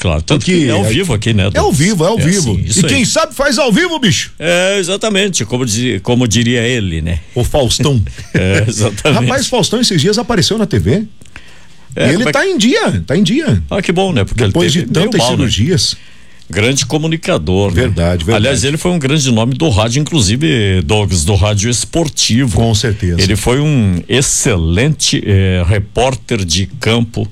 claro. Tanto que é ao vivo aqui, né? É ao vivo. Assim, e quem sabe faz ao vivo, bicho. Exatamente, como diria ele, né? O Faustão. Exatamente. Rapaz, Faustão esses dias apareceu na TV. E ele tá em dia. Ah, que bom, né? Porque depois ele de tantas cirurgias. Né? Grande comunicador. Verdade. Aliás, ele foi um grande nome do rádio, inclusive, Douglas, do rádio esportivo. Com certeza. Ele foi um excelente repórter de campo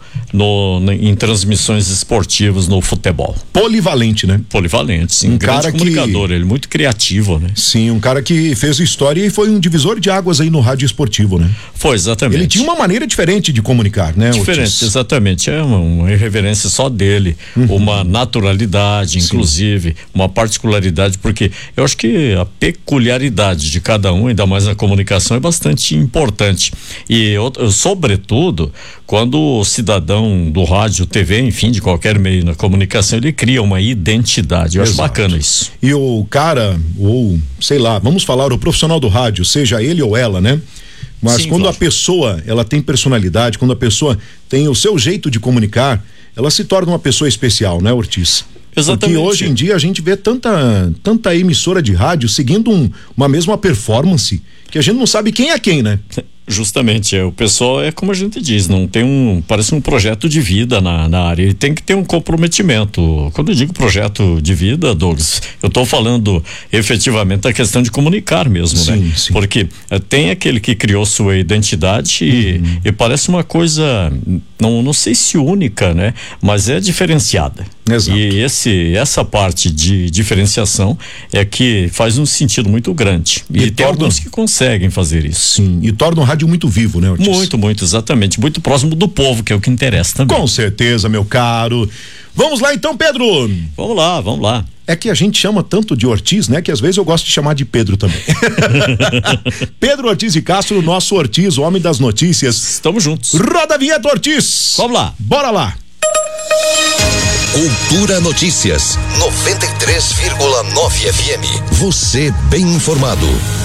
em transmissões esportivas no futebol. Polivalente, né? Polivalente, sim. Um grande comunicador, ele muito criativo, né? Sim, um cara que fez história e foi um divisor de águas aí no rádio esportivo, né? Foi, exatamente. Ele tinha uma maneira diferente de comunicar, né? Diferente, Ortiz? Exatamente. É uma irreverência só dele, uma naturalidade, inclusive, uma particularidade, porque eu acho que a peculiaridade de cada um, ainda mais na comunicação, é bastante importante. E sobretudo, quando o cidadão do rádio, TV, enfim, de qualquer meio na comunicação, ele cria uma identidade. Eu acho bacana isso. E o cara, ou sei lá, vamos falar, o profissional do rádio, seja ele ou ela, né? Mas sim, quando claro. a pessoa, ela tem personalidade, quando a pessoa tem o seu jeito de comunicar, ela se torna uma pessoa especial, né, Ortiz? Exatamente. Porque hoje em dia a gente vê tanta emissora de rádio seguindo uma mesma performance que a gente não sabe quem é quem, né? Justamente, o pessoal como a gente diz, não tem parece um projeto de vida na área, ele tem que ter um comprometimento. Quando eu digo projeto de vida, Douglas, eu estou falando efetivamente da questão de comunicar mesmo, sim, né? Sim. Porque tem aquele que criou sua identidade e parece uma coisa, não sei se única, né? Mas é diferenciada. Exato. E essa parte de diferenciação é que faz um sentido muito grande. E tem alguns que conseguem fazer isso. Sim, e torna o rádio muito vivo, né, Ortiz? Muito, exatamente. Muito próximo do povo, que é o que interessa também. Com certeza, meu caro. Vamos lá então, Pedro. Vamos lá. É que a gente chama tanto de Ortiz, né? Que às vezes eu gosto de chamar de Pedro também. Pedro Ortiz de Castro, nosso Ortiz, o homem das notícias. Estamos juntos. Roda a vinheta, Ortiz. Vamos lá. Bora lá. Cultura Notícias 93,9 FM. Você bem informado.